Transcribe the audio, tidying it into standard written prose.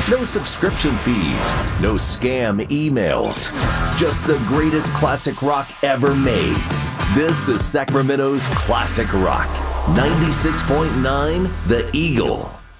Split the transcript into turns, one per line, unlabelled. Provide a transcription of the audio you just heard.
No subscription fees, no scam emails, just the greatest classic rock ever made. This is Sacramento's Classic Rock, 96.9 The Eagle.